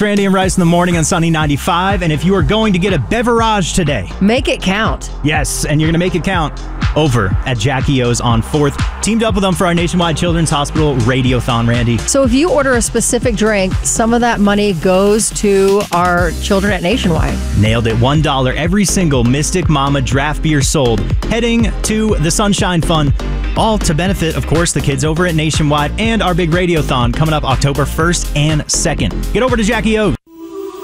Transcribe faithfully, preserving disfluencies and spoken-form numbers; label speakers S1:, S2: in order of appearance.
S1: It's Randy and Rice in the morning on Sunny ninety-five. And if you are going to get a beverage today,
S2: make it count.
S1: Yes, and you're going to make it count over at Jackie O's on fourth. Teamed up with them for our Nationwide Children's Hospital Radiothon, Randy.
S2: So if you order a specific drink, some of that money goes to our children at Nationwide.
S1: Nailed it. one dollar every single Mystic Mama draft beer sold, heading to the Sunshine Fund. All to benefit, of course, the kids over at Nationwide and our big Radiothon coming up October first and second. Get over to Jackie O's.